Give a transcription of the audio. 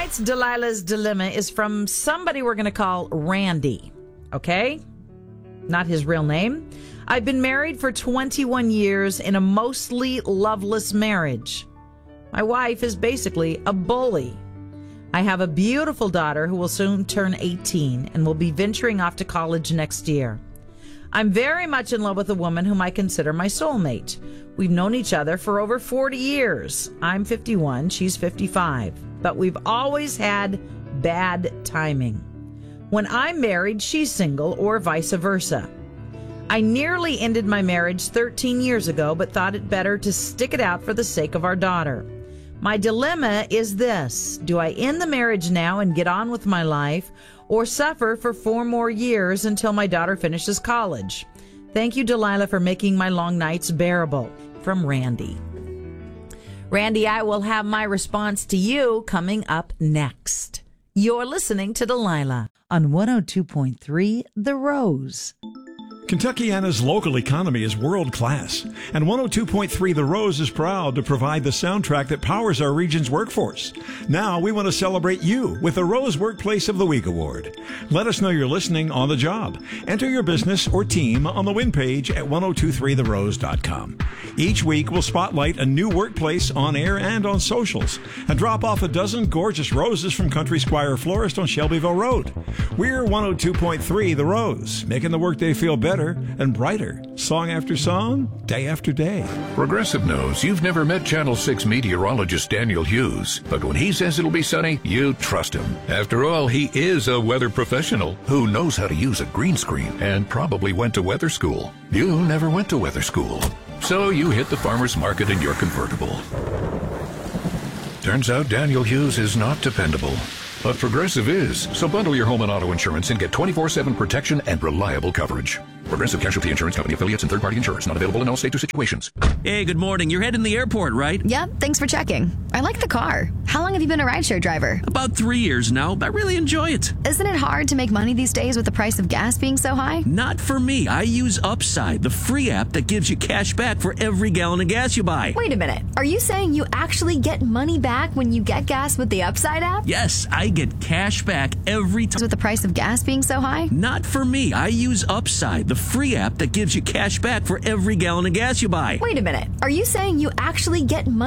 Tonight's Delilah's Dilemma is from somebody we're going to call Randy, okay? Not his real name. I've been married for 21 years in a mostly loveless marriage. My wife is basically a bully. I have a beautiful daughter who will soon turn 18 and will be venturing off to college next year. I'm very much in love with a woman whom I consider my soulmate. We've known each other for over 40 years. I'm 51, she's 55. But we've always had bad timing. When I'm married, she's single, or vice versa. I nearly ended my marriage 13 years ago, but thought it better to stick it out for the sake of our daughter. My dilemma is this: do I end the marriage now and get on with my life, or suffer for 4 more years until my daughter finishes college? Thank you, Delilah, for making my long nights bearable. From Randy. Randy, I will have my response to you coming up next. You're listening to Delilah on 102.3 The Rose. Kentuckiana's local economy is world-class, and 102.3 The Rose is proud to provide the soundtrack that powers our region's workforce. Now we want to celebrate you with the Rose Workplace of the Week Award. Let us know you're listening on the job. Enter your business or team on the win page at 1023therose.com. Each week we'll spotlight a new workplace on air and on socials, and drop off a dozen gorgeous roses from Country Squire Florist on Shelbyville Road. We're 102.3 The Rose, making the workday feel better and brighter, song after song, day after day. Progressive knows you've never met Channel 6 meteorologist Daniel Hughes, but when he says it'll be sunny, you trust him. After all, he is a weather professional who knows how to use a green screen and probably went to weather school. You never went to weather school, so you hit the farmer's market in your convertible. Turns out Daniel Hughes is not dependable. But Progressive is. So bundle your home and auto insurance and get 24/7 protection and reliable coverage. Progressive Casualty Insurance Company affiliates and third-party insurance. Not available in all states or situations. Hey, good morning. You're heading to the airport, right? Yep, thanks for checking. I like the car. How long have you been a rideshare driver? About 3 years now, but I really enjoy it. Isn't it hard to make money these days with the price of gas being so high? Not for me. I use Upside, the free app that gives you cash back for every gallon of gas you buy. Wait a minute. Are you saying you actually get money back when you get gas with the Upside app? Yes, I get cash back every time. With the price of gas being so high? Not for me. I use Upside, the free app that gives you cash back for every gallon of gas you buy. Wait a minute. Are you saying you actually get money